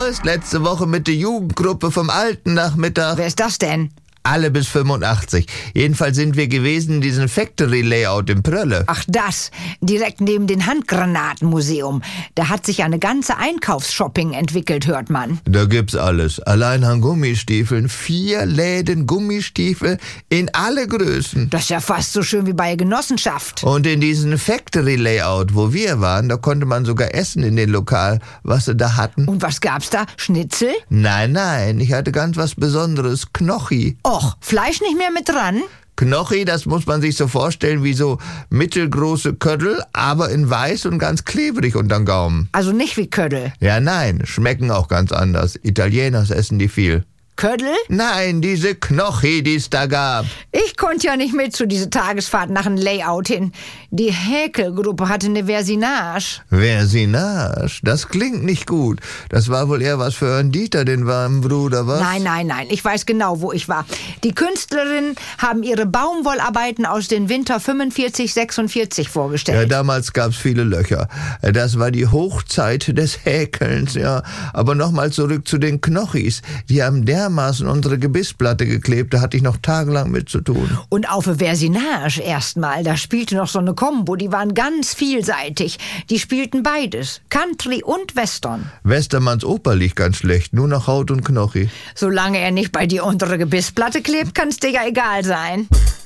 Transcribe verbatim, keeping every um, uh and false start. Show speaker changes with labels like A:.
A: Wurst letzte Woche mit der Jugendgruppe vom alten Nachmittag.
B: Wer ist das denn?
A: Alle bis fünfundachtzig. Jedenfalls sind wir gewesen in diesem Factory-Layout in Prölle.
B: Ach das, direkt neben dem Handgranatenmuseum. Da hat sich eine ganze Einkaufsshopping entwickelt, hört man.
A: Da gibt's alles. Allein an Gummistiefeln. Vier Läden Gummistiefel in alle Größen.
B: Das ist ja fast so schön wie bei Genossenschaft.
A: Und in diesem Factory-Layout, wo wir waren, da konnte man sogar essen in den Lokal, was sie da hatten.
B: Und was gab's da? Schnitzel?
A: Nein, nein, ich hatte ganz was Besonderes. Knochi.
B: Och, Fleisch nicht mehr mit dran?
A: Knochi, das muss man sich so vorstellen wie so mittelgroße Köttel, aber in weiß und ganz klebrig unterm Gaumen.
B: Also nicht wie Ködel.
A: Ja, nein, schmecken auch ganz anders. Italieners essen die viel.
B: Ködel?
A: Nein, diese Knochi, die es da gab.
B: Ich konnte ja nicht mit zu dieser Tagesfahrt nach einem Layout hin. Die Häkelgruppe hatte eine Versinage.
A: Versinage? Das klingt nicht gut. Das war wohl eher was für einen Dieter, den warmen Bruder, was?
B: Nein, nein, nein. Ich weiß genau, wo ich war. Die Künstlerinnen haben ihre Baumwollarbeiten aus dem Winter fünfundvierzig sechsundvierzig
A: Ja,
B: vorgestellt.
A: damals gab's viele Löcher. Das war die Hochzeit des Häkelns, ja. Aber nochmal zurück zu den Knochis. Die haben dermaßen unsere Gebissplatte geklebt, da hatte ich noch tagelang mit zu tun.
B: Und auf der Versinage erstmal, da spielte noch so eine Kombo, die waren ganz vielseitig. Die spielten beides, Country und Western.
A: Westermanns Oper liegt ganz schlecht, nur noch Haut und Knochi.
B: Solange er nicht bei dir unter der Gebissplatte klebt, kann's dir ja egal sein.